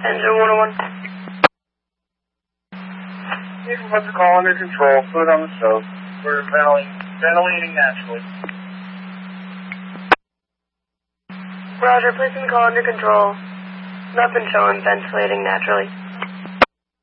Engine 101. You can put the call under control, put it on the stove. We're ventilating naturally. Roger, placing the call under control. Nothing showing, ventilating naturally.